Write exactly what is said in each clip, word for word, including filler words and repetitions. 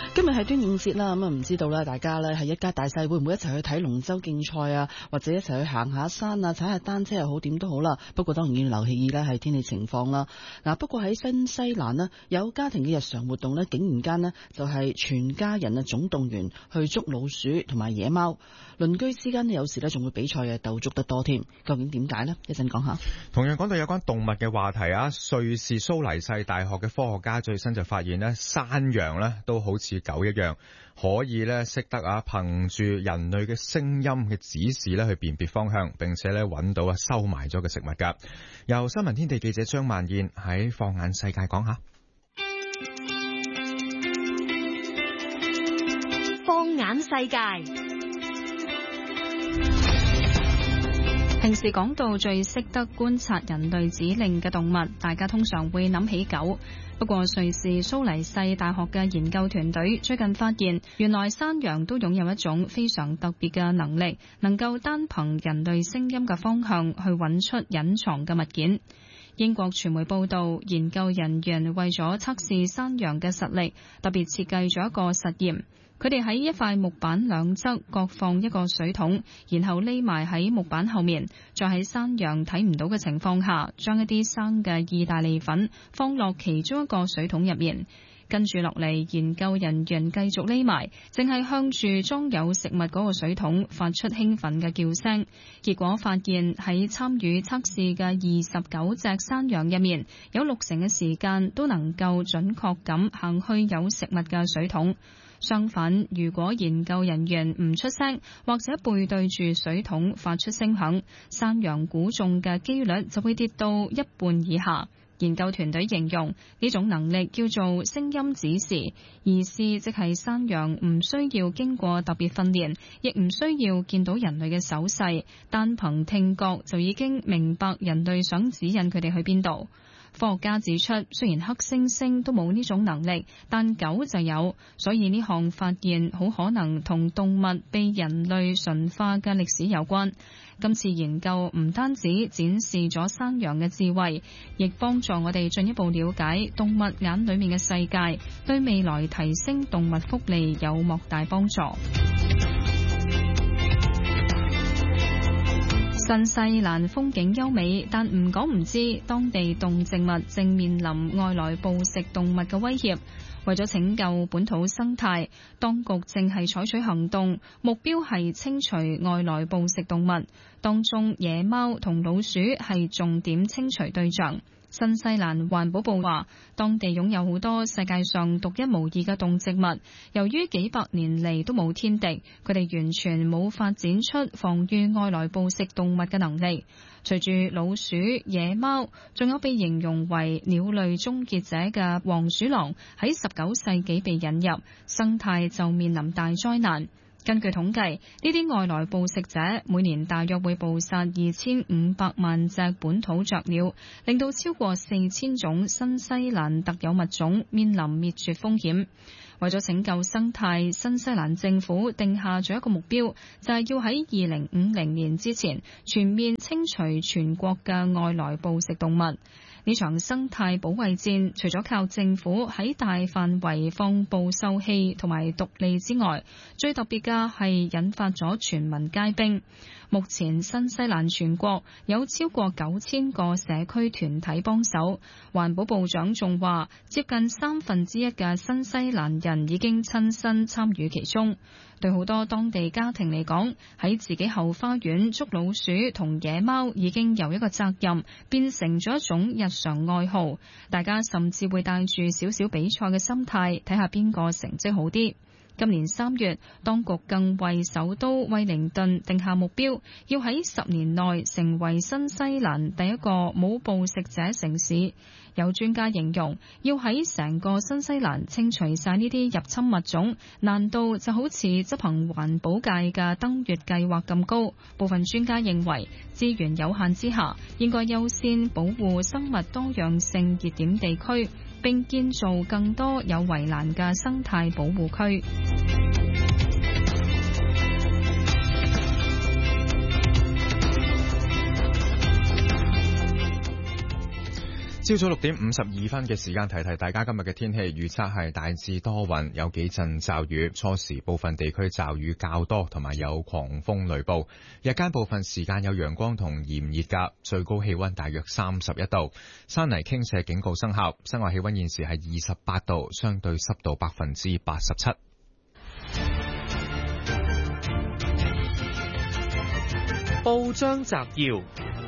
今日係端午節啦，咁啊唔知道咧，大家咧係一家大細會唔會一齊去睇龍舟競賽啊，或者一齊去行下山啊，踩下單車又好，點都好啦。不過當然要留意咧係天氣情況啦。嗱，不過喺新西蘭呢，有家庭嘅日常活動呢，竟然間呢就係全家人啊總動員去捉老鼠同埋野貓，鄰居之間有時呢仲會比賽啊鬥捉得多添。究竟點解呢？一陣講下。 同樣講到有關動物嘅話題啊，瑞士蘇黎世大學嘅科學家最新就發現呢，山羊呢都好似狗一樣，可以咧識得啊，憑住人類嘅聲音嘅指示咧去辨別方向，並且咧揾到啊收埋咗嘅食物噶。由新聞天地記者張萬燕喺放眼世界講下。 放眼世界。平時講到最識得觀察人類指令嘅動物，大家通常會諗起狗。不過瑞士蘇黎世大學嘅研究團隊最近發現，原來山羊都擁有一種非常特別嘅能力，能夠單憑人類聲音嘅方向去揾出隱藏嘅物件。英國傳媒報道，研究人員為咗測試山羊嘅實力，特別設計咗一個實驗。佢哋喺一塊木板兩側各放一個水桶，然後匿埋喺木板後面，再喺山羊睇唔到嘅情況下，將一啲生嘅意大利粉放落其中一個水桶入面。跟住落嚟，研究人員繼續匿埋，淨係向住裝有食物嗰個水桶發出興奮嘅叫聲。結果發現喺參與測試嘅二十九隻山羊入面，有六成嘅時間都能夠準確咁行去有食物嘅水桶。相反，如果研究人員唔出聲，或者背對住水桶發出聲響，山羊估中嘅機率就會跌到一半以下。研究團隊形容呢種能力叫做聲音指示，意思即係山羊唔需要經過特別訓練，亦唔需要見到人類嘅手勢，單憑聽覺就已經明白人類想指引佢哋去邊度。科學家指出，雖然黑猩猩都冇呢種能力，但狗就有，所以呢項發現好可能同動物被人類馴化嘅歷史有關。今次研究唔單止展示咗山羊嘅智慧，亦幫助我哋進一步了解動物眼裏面嘅世界，對未來提升動物福利有莫大幫助。新西蘭風景優美，但唔講唔知，當地動植物正面臨外來捕食動物嘅威脅。為咗拯救本土生態，當局正係採取行動，目標係清除外來捕食動物，當中野貓同老鼠係重點清除對象。新西蘭環保部話，當地擁有好多世界上獨一無二嘅動植物，由於幾百年嚟都冇天敵，佢哋完全冇發展出防禦外來捕食動物嘅能力。隨住老鼠、野貓，仲有被形容為鳥類終結者嘅黃鼠狼喺十九世紀被引入，生態就面臨大災難。根據統計，呢啲外來捕食者每年大約會捕殺二千五百萬隻本土雀鳥，令到超過四千種新西蘭特有物種面臨滅絕風險。為咗拯救生態，新西蘭政府定下咗一個目標，就係要喺二零五零年之前全面清除全國嘅外來捕食動物。呢場生態保衛戰，除咗靠政府喺大範圍放捕獸器同埋毒餌之外，最特別嘅係引發咗全民皆兵。目前新西蘭全國有超過九千個社區團體幫手。環保部長仲話，接近三分之一嘅新西蘭人已經親身參與其中。對好多當地家庭嚟講，喺自己後花園捉老鼠同野貓已經由一個責任變成咗一種日常愛好。大家甚至會帶住少少比賽嘅心態，睇下邊個成績好啲。今年三月，當局更為首都惠靈頓定下目標，要喺十年內成為新西蘭第一個冇捕食者城市。有專家形容，要喺成個新西蘭清除晒呢啲入侵物種，難度就好似執行環保界嘅登月計劃咁高。部分專家認為，資源有限之下，應該優先保護生物多樣性熱點地區，並建造更多有圍欄嘅生態保護區。 朝早六點五十二分嘅時間，提提大家今日嘅天氣預測係大致多雲，有幾陣驟雨，初時部分地區驟雨較多，同埋有狂風雷暴。日間部分時間有陽光同炎熱㗎，最高氣溫大約三十一度。山泥傾瀉警告生效，室外氣溫現時係二十八度，相對濕度百分之八十七。 報章摘要。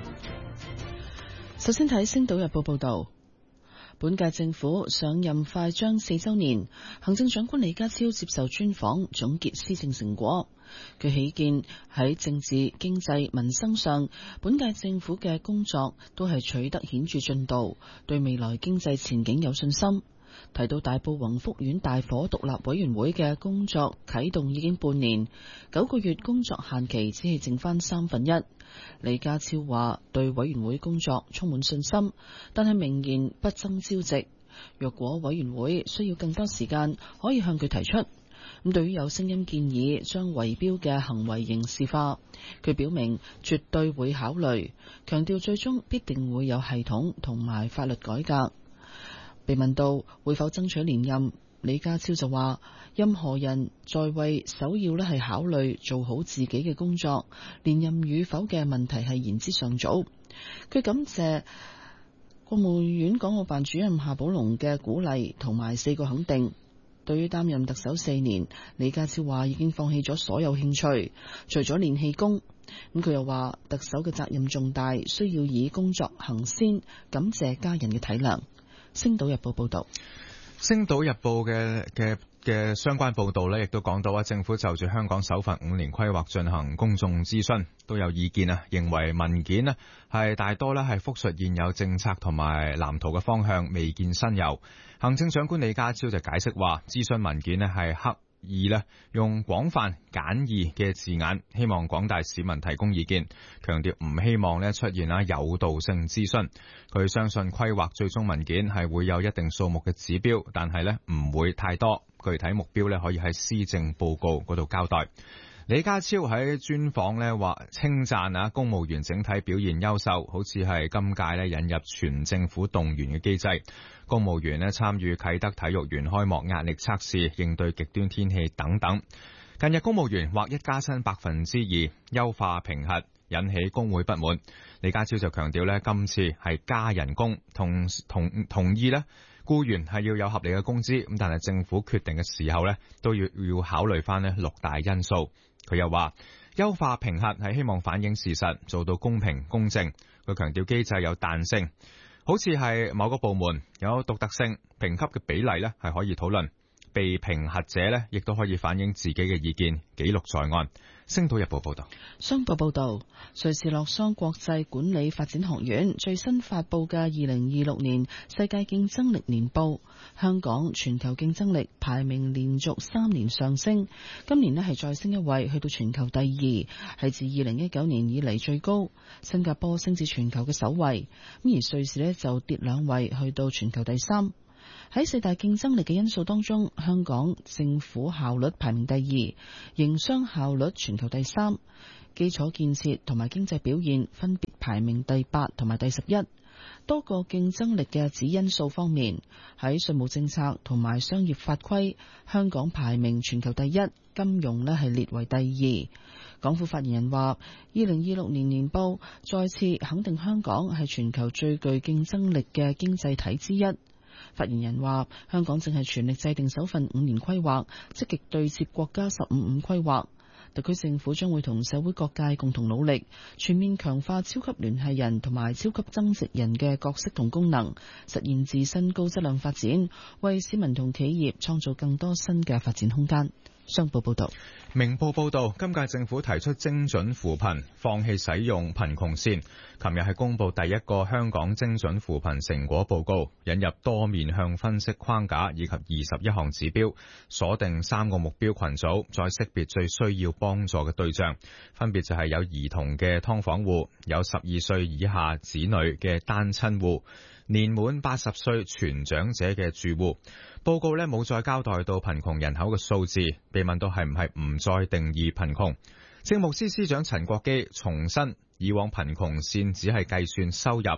首先睇《星島日報》報道，本屆政府上任快將四周年，行政長官李家超接受專訪總結施政成果。佢喜見喺政治、經濟、民生上，本屆政府嘅工作都係取得顯著進度，對未來經濟前景有信心。提到大埔宏福苑大火獨立委員會嘅工作啟動已經半年，九個月工作限期只係剩翻三分一。李家超話對委員會工作充滿信心，但係明言不爭朝夕。若果委員會需要更多時間，可以向佢提出。咁對於有聲音建議將圍標嘅行為刑事化，佢表明絕對會考慮，強調最終必定會有系統同埋法律改革。被問到會否爭取連任，李家超就話任何人在位首要咧係考慮做好自己嘅工作，連任與否嘅問題係言之尚早。佢感謝國務院港澳辦主任夏寶龍嘅鼓勵同埋四個肯定。對於擔任特首四年，李家超話已經放棄咗所有興趣，除咗練氣功。咁佢又話特首嘅責任重大，需要以工作行先，感謝家人嘅體諒。星島日報報道， 星島日報嘅嘅嘅相關報道呢，亦都講到啊，政府就住香港首份五年規劃進行公眾諮詢，都有意見啊，認為文件呢係大多呢係複述現有政策同埋藍圖嘅方向，未見新猷。行政長官李家超就解釋話，諮詢文件呢係刻意呢用廣泛簡易嘅字眼，希望廣大市民提供意見，強調唔希望呢出現啦誘導性諮詢。佢相信規劃最終文件係會有一定數目嘅指標，但係呢唔會太多，具體目標呢可以喺施政報告嗰度交代。李家超喺專訪呢話稱讚啊公務員整體表現優秀，好似係今屆呢引入全政府動員嘅機制，公務員呢參與啟德體育園開幕壓力測試，應對極端天氣等等。近日公務員劃一加薪百分之二，優化評核，引起工會不滿。李家超就強調呢今次係加人工，同同同意呢僱員係要有合理嘅工資，咁但係政府決定嘅時候呢都要要考慮翻呢六大因素。佢又話優化評核係希望反映事實，做到公平公正。佢強調機制有彈性，好似係某個部門有獨特性，評級嘅比例呢係可以討論，被評核者呢亦都可以反映自己嘅意見，記錄在案。星島日報報道。 商報報道，瑞士洛桑國際管理發展學院最新發布嘅二零二六年世界競爭力年報，香港全球競爭力排名連續三年上升，今年呢係再升一位，去到全球第二，係自二零一九年以嚟最高。新加坡升至全球嘅首位，咁而瑞士呢就跌兩位，去到全球第三。喺四大競爭力嘅因素當中，香港政府效率排名第二，營商效率全球第三，基礎建設同埋經濟表現分別排名第八同埋第十一。多個競爭力嘅子因素方面，喺稅務政策同埋商業法規，香港排名全球第一，金融呢係列為第二。港府發言人話，二零二六年年報再次肯定香港係全球最具競爭力嘅經濟體之一。發言人話，香港正係全力制定首份五年規劃，積極對接國家十五五規劃。特區政府將會同社會各界共同努力，全面強化超級聯繫人同埋超級增值人嘅角色同功能，實現自身高質量發展，為市民同企業創造更多新嘅發展空間。商報報道。 明報報道，今屆政府提出精準扶貧，放棄使用貧窮線。琴日係公布第一個香港精準扶貧成果報告，引入多面向分析框架以及二十一項指標，鎖定三個目標群組，再識別最需要幫助嘅對象，分別就係有兒童嘅劏房戶，有十二歲以下子女嘅單親戶，年滿八十歲全長者嘅住戶。報告呢冇再交代到貧窮人口嘅數字，被問到係唔係唔再定義貧窮。政務司司長陳國基重申，以往貧窮線只係計算收入，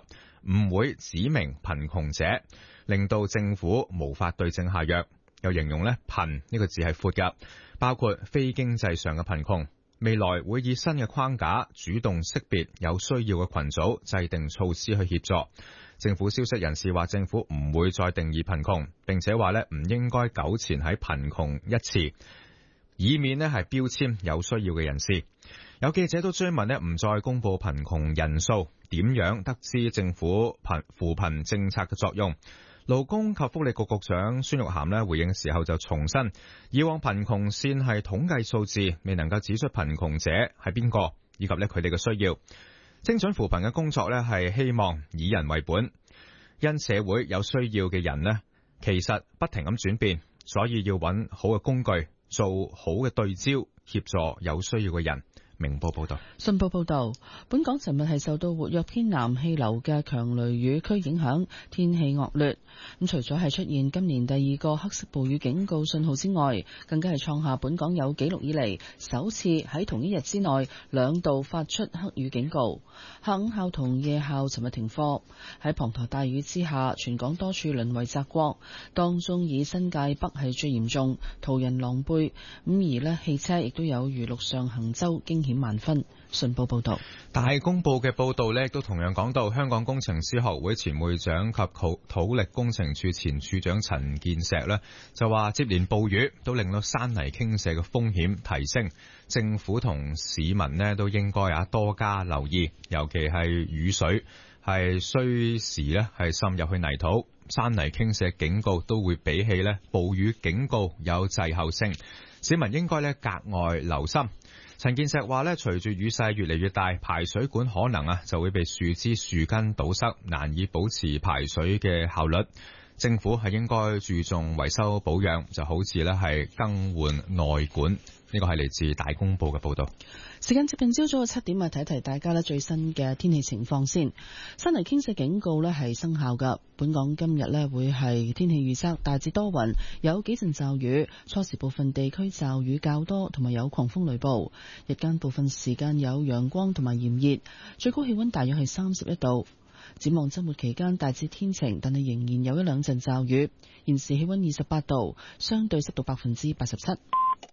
唔會指明貧窮者，令到政府無法對症下藥。又形容咧貧呢個字係闊㗎，包括非經濟上嘅貧窮。未來會以新嘅框架主動識別有需要嘅群組，制定措施去協助。政府消息人士話，政府唔會再定義貧窮，並且話咧唔應該糾纏喺貧窮一詞，以免咧係標籤有需要嘅人士。有記者都追問咧，唔再公布貧窮人數，點樣得知政府貧扶貧政策嘅作用？勞工及福利局局長孫玉菡咧回應嘅時候就重申，以往貧窮線係統計數字，未能夠指出貧窮者係邊個，以及咧佢哋嘅需要。精準扶貧嘅工作咧係希望以人為本，因社會有需要嘅人咧其實不停咁轉變，所以要揾好嘅工具，做好嘅對焦，協助有需要嘅人。明報報道。 信報報道，本港尋日係受到活躍偏南氣流嘅強雷雨區影響，天氣惡劣。咁除咗係出現今年第二個黑色暴雨警告信號之外，更加係創下本港有紀錄以嚟首次喺同一日之內兩度發出黑雨警告。下午校同夜校尋日停課。喺滂沱大雨之下，全港多處淪為澤國，當中以新界北係最嚴重，途人狼狽。咁而呢汽車亦都有如陸上行舟，驚險萬分。信報報道。 大公報嘅報道呢，亦都同樣講到，香港工程師學會前會長及土土力工程處前處長陳建石呢，就話接連暴雨都令到山泥傾瀉嘅風險提升，政府同市民呢都應該啊多加留意，尤其係雨水係需時呢係滲入去泥土，山泥傾瀉警告都會比起呢暴雨警告有滯後性，市民應該呢格外留心。陳建石話咧，隨住雨勢越嚟越大，排水管可能啊就會被樹枝樹根堵塞，難以保持排水嘅效率。政府係應該注重維修保養，就好似咧係更換內管。呢個係嚟自大公報嘅報道。 時間接近朝早嘅七點啊，提一提大家咧最新嘅天氣情況先。山泥傾瀉警告咧係生效噶。本港今日咧會係天氣預測大致多雲，有幾陣驟雨，初時部分地區驟雨較多，同埋有狂風雷暴。日間部分時間有陽光同埋炎熱，最高氣溫大約係三十一度。展望周末期間大致天晴，但係仍然有一兩陣驟雨。現時氣溫二十八度，相對濕度百分之八十七。